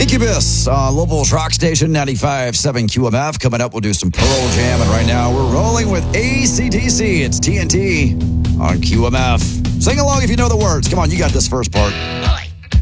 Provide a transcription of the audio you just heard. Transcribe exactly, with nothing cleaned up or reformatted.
Incubus on Louisville's rock station, ninety-five point seven Q M F. Coming up, we'll do some Pearl Jam. And right now, we're rolling with A C D C. It's T N T on Q M F. Sing along if you know the words. Come on, you got this first part.